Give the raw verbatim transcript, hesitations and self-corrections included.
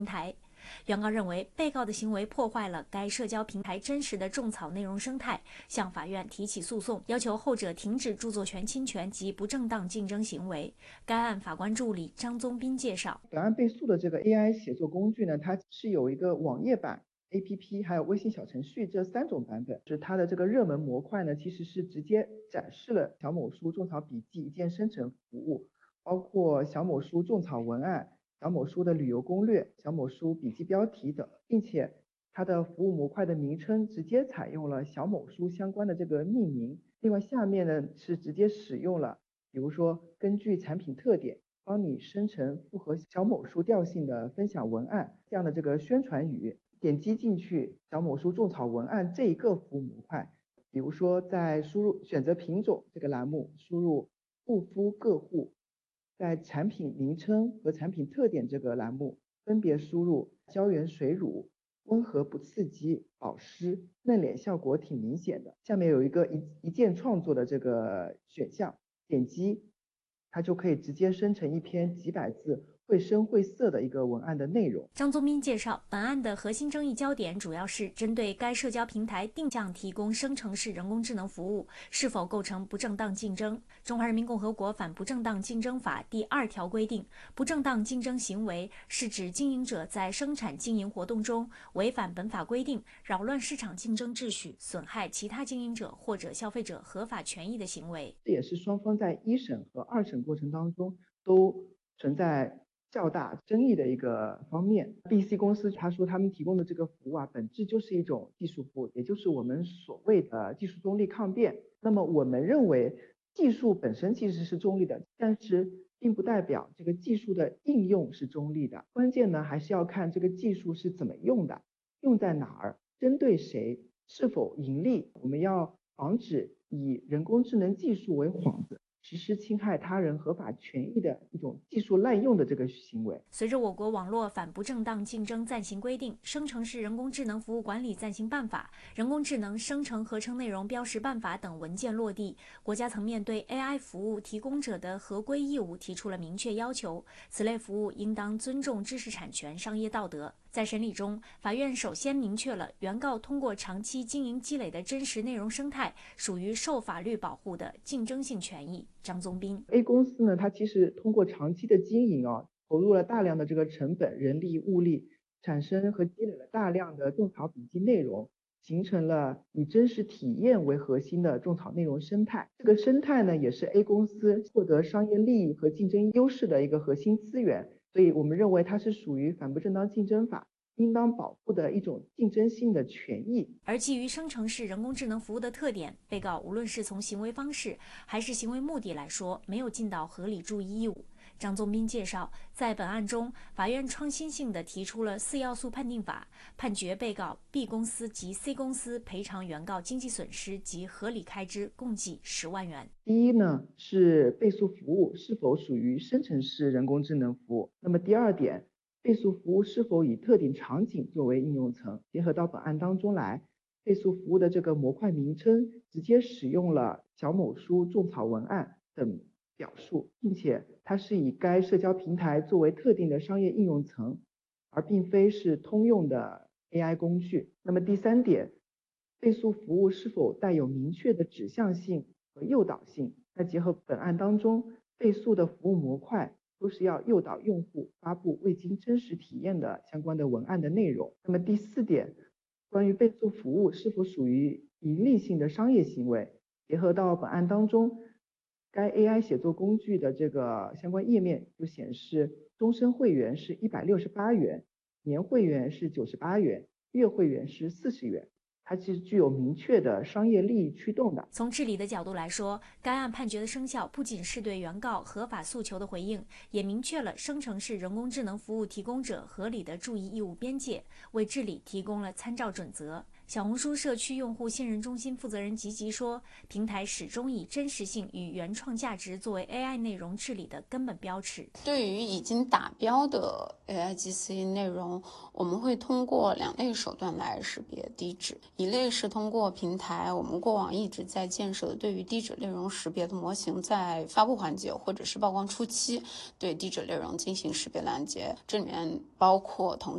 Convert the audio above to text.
平台。原告认为，被告的行为破坏了该社交平台真实的种草内容生态，向法院提起诉讼，要求后者停止著作权侵权及不正当竞争行为。该案法官助理张宗斌介绍， 本案被诉的这个 A I 写作工具呢，它是有一个网页版、A P P 还有微信小程序这三种版本。是它的这个热门模块呢，其实是直接展示了小某书种草笔记一键生成服务，包括小某书种草文案、小某书的旅游攻略、小某书笔记标题等，并且它的服务模块的名称直接采用了小某书相关的这个命名。另外下面呢是直接使用了，比如说根据产品特点帮你生成符合小某书调性的分享文案这样的这个宣传语。点击进去小某书种草文案这一个服务模块，比如说在输入选择品种这个栏目输入护肤个护，在产品名称和产品特点这个栏目分别输入胶原水乳、温和不刺激、保湿、嫩脸效果挺明显的。下面有一个一一键创作的这个选项，点击它就可以直接生成一篇几百字绘声绘色的一个文案的内容。 张宗斌介绍，本案的核心争议焦点主要是针对该社交平台定向提供生成式人工智能服务是否构成不正当竞争。中华人民共和国反不正当竞争法第二条规定，不正当竞争行为是指经营者在生产经营活动中违反本法规定，扰乱市场竞争秩序，损害其他经营者或者消费者合法权益的行为。 这也是双方在一审和二审过程当中都存在较大争议的一个方面。 B C 公司他说他们提供的这个服务啊，本质就是一种技术服务，也就是我们所谓的技术中立抗辩。那么我们认为技术本身其实是中立的，但是并不代表这个技术的应用是中立的。关键呢还是要看这个技术是怎么用的，用在哪儿，针对谁，是否盈利。我们要防止以人工智能技术为幌子，实施侵害他人合法权益的一种技术滥用的这个行为。 随着我国网络反不正当竞争暂行规定、生成式人工智能服务管理暂行办法、人工智能生成合成内容标识办法等文件落地，国家层面对 A I 服务提供者的合规义务提出了明确要求，此类服务应当尊重知识产权、商业道德。在审理中，法院首先明确了原告通过长期经营积累的真实内容生态属于受法律保护的竞争性权益。张宗斌 A 公司呢，它其实通过长期的经营啊，投入了大量的这个成本、人力、物力，产生和积累了大量的种草笔记内容，形成了以真实体验为核心的种草内容生态。这个生态呢，也是 A 公司获得商业利益和竞争优势的一个核心资源。所以我们认为它是属于反不正当竞争法应当保护的一种竞争性的权益。 而基于生成式人工智能服务的特点，被告无论是从行为方式还是行为目的来说，没有尽到合理注意义务。张宗斌介绍，在本案中，法院创新性地提出了四要素判定法，判决被告 B 公司及 C 公司赔偿原告经济损失及合理开支共计十万元。 第一呢，是被诉服务是否属于生成式人工智能服务。那么第二点，被诉服务是否以特定场景作为应用层。结合到本案当中来，被诉服务的这个模块名称直接使用了小某书种草文案等表述，并且它是以该社交平台作为特定的商业应用层，而并非是通用的 A I 工具。那么第三点，被诉服务是否带有明确的指向性和诱导性。那结合本案当中被诉的服务模块都是要诱导用户发布未经真实体验的相关的文案的内容。那么第四点，关于被诉服务是否属于盈利性的商业行为，结合到本案当中该 A I 写作工具的这个相关页面就显示，终身会员是一百六十八元，年会员是九十八元，月会员是四十元。它其实具有明确的商业利益驱动的。 从治理的角度来说，该案判决的生效不仅是对原告合法诉求的回应，也明确了生成式人工智能服务提供者合理的注意义务边界，为治理提供了参照准则。 小红书社区用户信任中心负责人吉吉说，平台始终以真实性与原创价值作为 A I 内容治理的根本标尺。 对于已经达标的 A I G C 内容，我们会通过两类手段来识别低质。一类是通过平台我们过往一直在建设的对于低质内容识别的模型，在发布环节或者是曝光初期对低质内容进行识别拦截，这里面包括同